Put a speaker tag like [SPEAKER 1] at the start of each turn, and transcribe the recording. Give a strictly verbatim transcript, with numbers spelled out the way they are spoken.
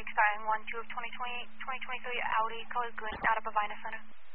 [SPEAKER 1] traffic starting one two of twenty twenty, twenty twenty-three Audi, color green, out of Bovina Center.